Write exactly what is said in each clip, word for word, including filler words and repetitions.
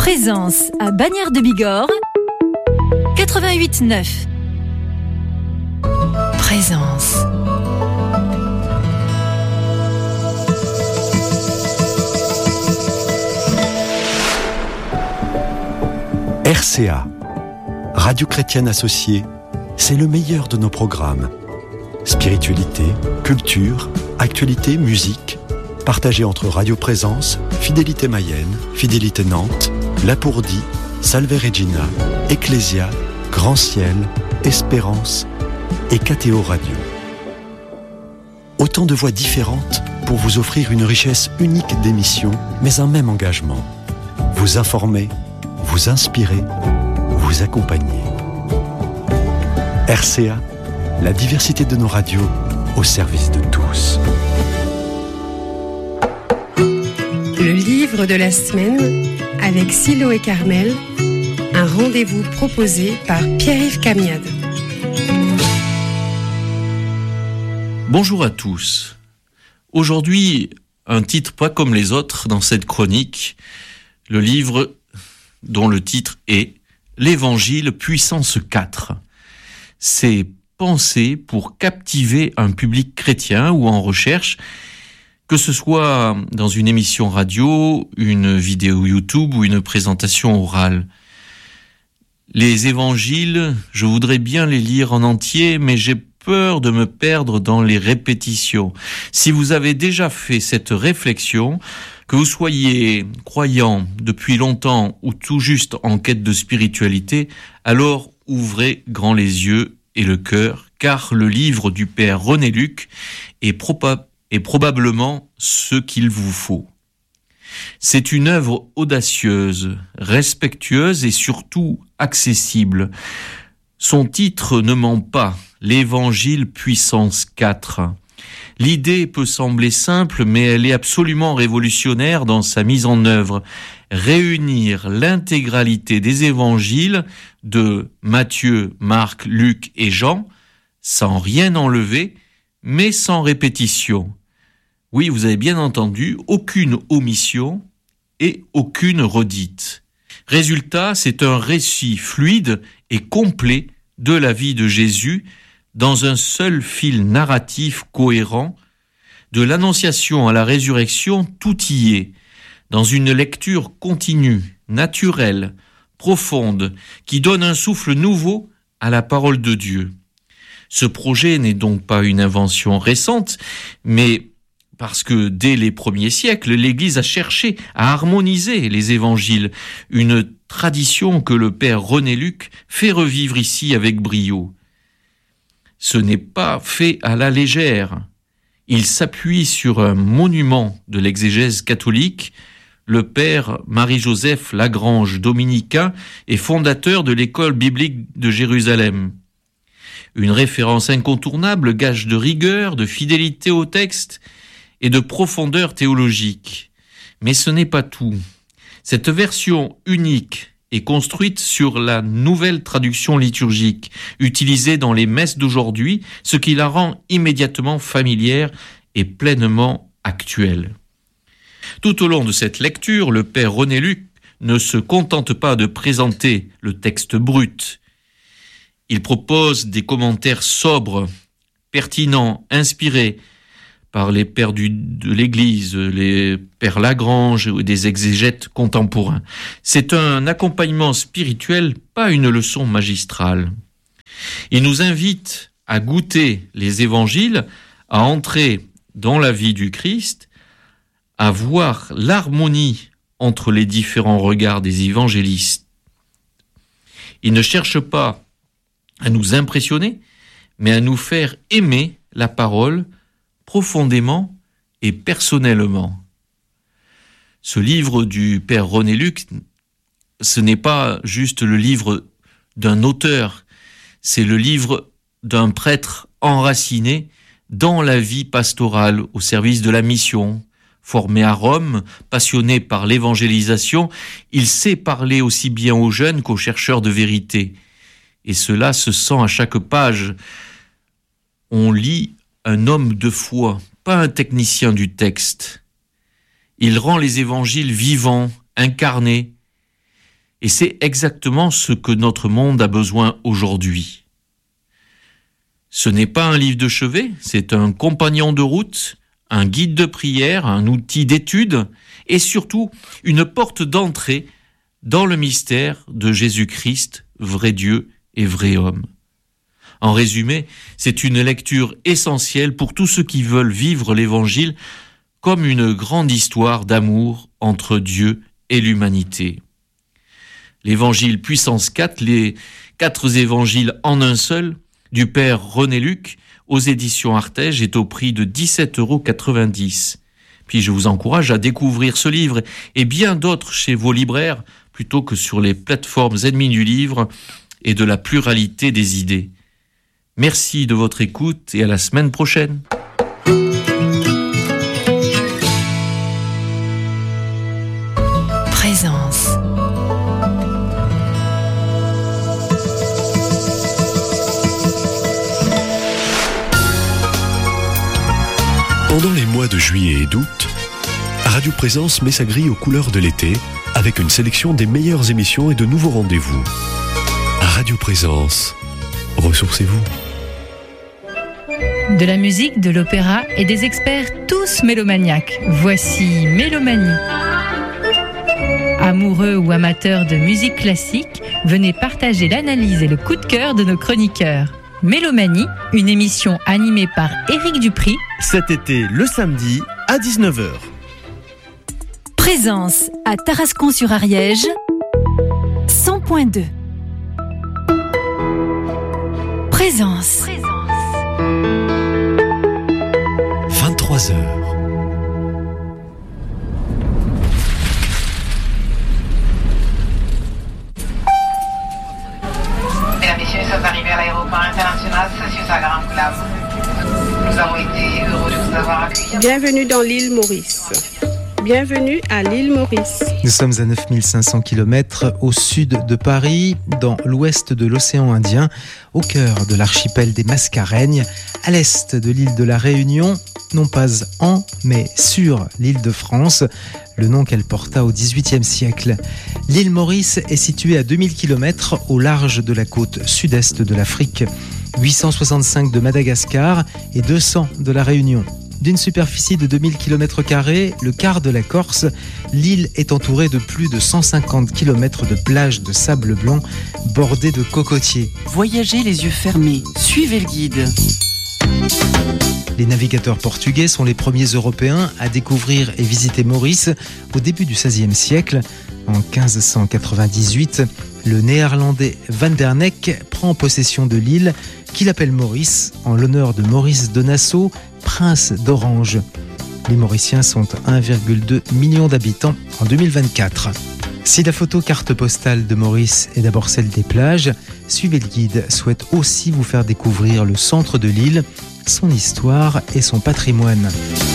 Présence à Bagnères de Bigorre, quatre-vingt-huit neuf. Présence. R C A, Radio Chrétienne Associée, c'est le meilleur de nos programmes. Spiritualité, culture, actualité, musique, partagés entre Radio Présence, Fidélité Mayenne, Fidélité Nantes, Lapourdie, Salve Regina, Ecclésia, Grand Ciel, Espérance et K T O Radio. Autant de voix différentes pour vous offrir une richesse unique d'émissions, mais un même engagement. Vous informer, vous inspirer, vous accompagner. R C A, la diversité de nos radios au service de tous. Le livre de la semaine avec Silo et Carmel, un rendez-vous proposé par Pierre-Yves Camiade. Bonjour à tous. Aujourd'hui, un titre pas comme les autres dans cette chronique, le livre dont le titre est L'Évangile puissance quatre. C'est pensé pour captiver un public chrétien ou en recherche, que ce soit dans une émission radio, une vidéo YouTube ou une présentation orale. Les évangiles, je voudrais bien les lire en entier, mais j'ai peur de me perdre dans les répétitions. Si vous avez déjà fait cette réflexion, que vous soyez croyant depuis longtemps ou tout juste en quête de spiritualité, alors ouvrez grand les yeux et le cœur, car le livre du père René Luc est, proba- est probablement ce qu'il vous faut. C'est une œuvre audacieuse, respectueuse et surtout accessible. Son titre ne ment pas, l'Évangile puissance quatre. L'idée peut sembler simple, mais elle est absolument révolutionnaire dans sa mise en œuvre. Réunir l'intégralité des évangiles de Matthieu, Marc, Luc et Jean, sans rien enlever, mais sans répétition. Oui, vous avez bien entendu, aucune omission et aucune redite. Résultat, c'est un récit fluide et complet de la vie de Jésus dans un seul fil narratif cohérent. De l'annonciation à la résurrection, tout y est, dans une lecture continue, naturelle, profonde, qui donne un souffle nouveau à la parole de Dieu. Ce projet n'est donc pas une invention récente, mais parce que dès les premiers siècles, l'Église a cherché à harmoniser les évangiles, une tradition que le père René Luc fait revivre ici avec brio. Ce n'est pas fait à la légère. Il s'appuie sur un monument de l'exégèse catholique, le père Marie-Joseph Lagrange, dominicain et fondateur de l'école biblique de Jérusalem. Une référence incontournable, gage de rigueur, de fidélité au texte et de profondeur théologique. Mais ce n'est pas tout. Cette version unique est construite sur la nouvelle traduction liturgique utilisée dans les messes d'aujourd'hui, ce qui la rend immédiatement familière et pleinement actuelle. Tout au long de cette lecture, le père René Luc ne se contente pas de présenter le texte brut. Il propose des commentaires sobres, pertinents, inspirés par les pères du, de l'Église, les pères Lagrange ou des exégètes contemporains. C'est un accompagnement spirituel, pas une leçon magistrale. Il nous invite à goûter les évangiles, à entrer dans la vie du Christ, à voir l'harmonie entre les différents regards des évangélistes. Il ne cherche pas à nous impressionner, mais à nous faire aimer la parole profondément et personnellement. Ce livre du père René Luc, ce n'est pas juste le livre d'un auteur, c'est le livre d'un prêtre enraciné dans la vie pastorale au service de la mission. Formé à Rome, passionné par l'évangélisation, il sait parler aussi bien aux jeunes qu'aux chercheurs de vérité. Et cela se sent à chaque page. On lit un homme de foi, pas un technicien du texte. Il rend les évangiles vivants, incarnés. Et c'est exactement ce que notre monde a besoin aujourd'hui. Ce n'est pas un livre de chevet, c'est un compagnon de route, un guide de prière, un outil d'étude et surtout une porte d'entrée dans le mystère de Jésus-Christ, vrai Dieu et vrai homme. En résumé, c'est une lecture essentielle pour tous ceux qui veulent vivre l'Évangile comme une grande histoire d'amour entre Dieu et l'humanité. L'Évangile puissance quatre, les quatre évangiles en un seul, du père René Luc, aux éditions Artege, est au prix de dix-sept euros quatre-vingt-dix. Puis je vous encourage à découvrir ce livre et bien d'autres chez vos libraires, plutôt que sur les plateformes ennemies du livre et de la pluralité des idées. Merci de votre écoute et à la semaine prochaine. Présence. Pendant les mois de juillet et d'août, Radio Présence met sa grille aux couleurs de l'été avec une sélection des meilleures émissions et de nouveaux rendez-vous. Radio Présence, ressourcez-vous. De la musique, de l'opéra et des experts tous mélomaniaques. Voici Mélomanie. Amoureux ou amateurs de musique classique, venez partager l'analyse et le coup de cœur de nos chroniqueurs. Mélomanie, une émission animée par Éric Dupri. Cet été, le samedi, à dix-neuf heures. Présence à Tarascon-sur-Ariège, cent point deux. Présence. vingt-trois heures. Mesdames, Messieurs, nous sommes arrivés à l'aéroport international Saint-Sagram-Glam. Nous avons été heureux de vous avoir accueillis. Bienvenue dans l'île Maurice. Bienvenue à l'île Maurice. Nous sommes à neuf mille cinq cents kilomètres au sud de Paris, dans l'ouest de l'océan Indien, au cœur de l'archipel des Mascareignes, à l'est de l'île de la Réunion, non pas en, mais sur l'île de France, le nom qu'elle porta au dix-huitième siècle. L'île Maurice est située à deux mille kilomètres au large de la côte sud-est de l'Afrique, huit cent soixante-cinq de Madagascar et deux cents de la Réunion. D'une superficie de deux mille kilomètres carrés, le quart de la Corse, l'île est entourée de plus de cent cinquante kilomètres de plages de sable blanc bordées de cocotiers. Voyagez les yeux fermés, suivez le guide. Les navigateurs portugais sont les premiers Européens à découvrir et visiter Maurice au début du seizième siècle. En quinze cent quatre-vingt-dix-huit, le néerlandais Van der Neck prend possession de l'île, qu'il appelle Maurice, en l'honneur de Maurice de Nassau, prince d'Orange. Les Mauriciens sont un virgule deux million d'habitants en deux mille vingt-quatre. Si la photo carte postale de Maurice est d'abord celle des plages, Suivez le guide souhaite aussi vous faire découvrir le centre de l'île, son histoire et son patrimoine.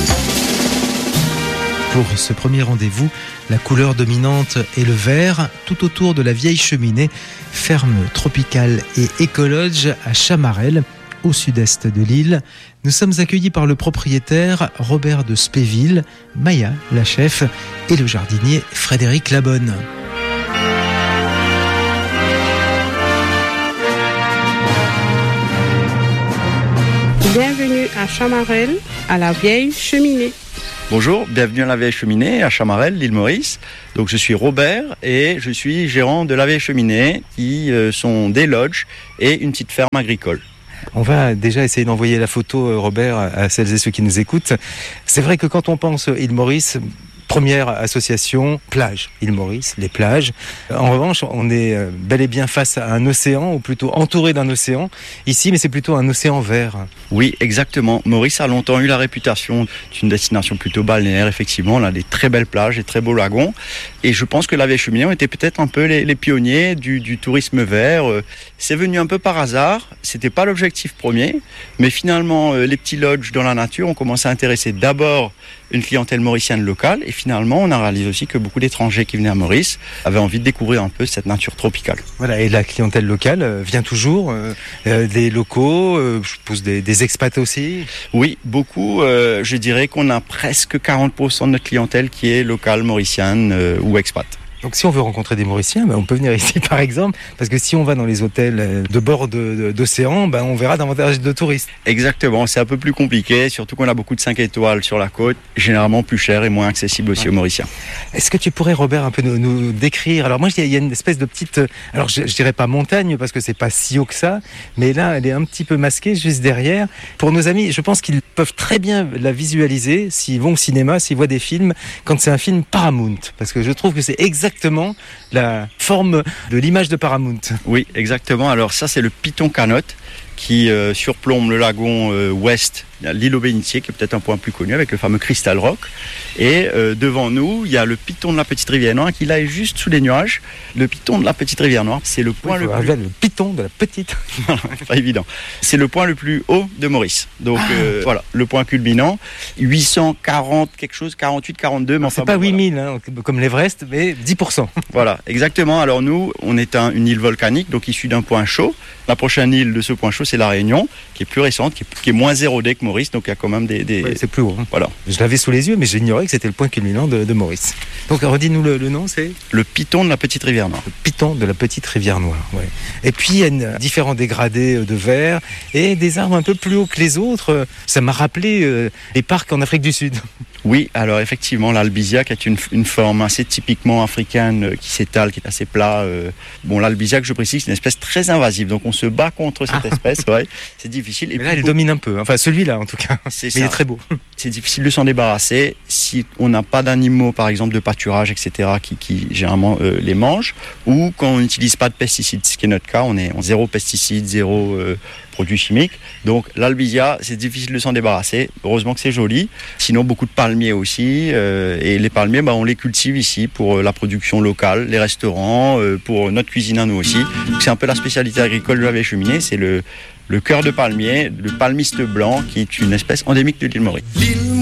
Pour ce premier rendez-vous, la couleur dominante est le vert, tout autour de la vieille cheminée, ferme tropicale et écologe à Chamarel, au sud-est de l'île. Nous sommes accueillis par le propriétaire Robert de Spéville, Maya, la chef, et le jardinier Frédéric Labonne. Bienvenue à Chamarel, à la vieille cheminée. Bonjour, bienvenue à la Vieille Cheminée, à Chamarel, l'île Maurice. Donc je suis Robert et je suis gérant de la Vieille Cheminée, qui euh, sont des lodges et une petite ferme agricole. On va déjà essayer d'envoyer la photo, Robert, à celles et ceux qui nous écoutent. C'est vrai que quand on pense île Maurice, première association, plage, île Maurice, les plages. En revanche, on est bel et bien face à un océan, ou plutôt entouré d'un océan ici, mais c'est plutôt un océan vert. Oui, exactement. Maurice a longtemps eu la réputation d'une destination plutôt balnéaire, effectivement. On a des très belles plages et très beaux lagons. Et je pense que la Vieille Cheminée était peut-être un peu les, les pionniers du, du tourisme vert. C'est venu un peu par hasard. C'était pas l'objectif premier. Mais finalement, les petits lodges dans la nature ont commencé à intéresser d'abord une clientèle mauricienne locale. Et finalement, on a réalisé aussi que beaucoup d'étrangers qui venaient à Maurice avaient envie de découvrir un peu cette nature tropicale. Voilà, et la clientèle locale euh, vient toujours, euh, euh, des locaux, euh, je suppose des, des expats aussi. Oui, beaucoup. Euh, je dirais qu'on a presque quarante pour cent de notre clientèle qui est locale, mauricienne euh, ou expat. Donc si on veut rencontrer des Mauriciens, ben, on peut venir ici par exemple, parce que si on va dans les hôtels de bord de, de, d'océan, ben, on verra davantage de touristes. Exactement, c'est un peu plus compliqué, surtout qu'on a beaucoup de cinq étoiles sur la côte, généralement plus cher et moins accessible aussi ouais. aux Mauriciens. Est-ce que tu pourrais, Robert, un peu nous, nous décrire, alors moi il y a une espèce de petite, alors je, je dirais pas montagne parce que c'est pas si haut que ça, mais là elle est un petit peu masquée juste derrière. Pour nos amis, je pense qu'ils peuvent très bien la visualiser s'ils vont au cinéma, s'ils voient des films, quand c'est un film Paramount, parce que je trouve que c'est exactement la forme de l'image de Paramount. Oui, exactement. Alors ça, c'est le Piton Canot qui euh, surplombe le lagon euh, ouest, l'île aux Bénitiers, qui est peut-être un point plus connu, avec le fameux Crystal Rock. Et euh, devant nous, il y a le Piton de la Petite Rivière Noire, qui là est juste sous les nuages. Le Piton de la Petite Rivière Noire, c'est le point oui, le plus... Le Piton de la Petite... Pas évident. C'est le point le plus haut de Maurice. Donc ah. euh, voilà, le point culminant, huit cent quarante quelque chose, quarante-huit, quarante-deux. Mais enfin, c'est pas bon, huit mille, voilà. hein, comme l'Everest, mais dix pour cent. Voilà, exactement. Alors nous, on est un, une île volcanique, donc issue d'un point chaud. La prochaine île de ce point chaud, c'est la Réunion, qui est plus récente, qui est, qui est moins érodée que Maurice, donc il y a quand même des... des... Ouais, c'est plus haut. Hein. Voilà. Je l'avais sous les yeux, mais j'ignorais que c'était le point culminant de, de Maurice. Donc redis-nous le, le nom, c'est... Le Piton de la Petite Rivière Noire. Le Piton de la Petite Rivière Noire, ouais. Et puis il y a une, différents dégradés de verre et des arbres un peu plus hauts que les autres. Ça m'a rappelé euh, les parcs en Afrique du Sud. Oui, alors effectivement, l'albisiaque est une, une forme assez typiquement africaine euh, qui s'étale, qui est assez plat. Euh. Bon, l'albisiaque, je précise, c'est une espèce très invasive, donc on se bat contre cette ah. espèce. Ouais, c'est difficile. Et mais là, elle domine un peu. Enfin, celui-là, en tout cas. C'est mais ça. Il est très beau. C'est difficile de s'en débarrasser si on n'a pas d'animaux, par exemple de pâturage, et cetera, qui, qui généralement euh, les mangent, ou quand on n'utilise pas de pesticides, ce qui est notre cas. On est en zéro pesticides, zéro euh, produits chimiques. Donc l'albizia, c'est difficile de s'en débarrasser. Heureusement que c'est joli. Sinon, beaucoup de palmiers aussi. Euh, et les palmiers, bah, on les cultive ici pour euh, la production locale, les restaurants, euh, pour notre cuisine à nous aussi. Donc, c'est un peu la spécialité agricole de la Vieille Cheminée. C'est le, le cœur de palmier, le palmiste blanc, qui est une espèce endémique de l'île Maurice.